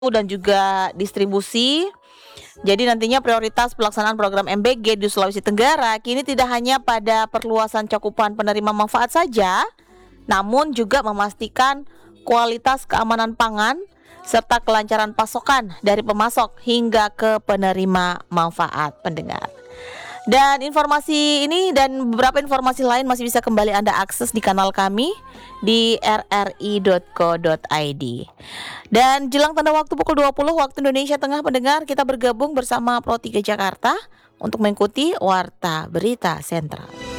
dan juga distribusi. Jadi nantinya prioritas pelaksanaan program MBG di Sulawesi Tenggara kini tidak hanya pada perluasan cakupan penerima manfaat saja, namun juga memastikan kualitas keamanan pangan serta kelancaran pasokan dari pemasok hingga ke penerima manfaat pendengar. Dan informasi ini dan beberapa informasi lain masih bisa kembali Anda akses di kanal kami di rri.co.id. Dan jelang tanda waktu pukul 20 waktu Indonesia Tengah pendengar, kita bergabung bersama Pro 3 Jakarta untuk mengikuti Warta Berita Sentral.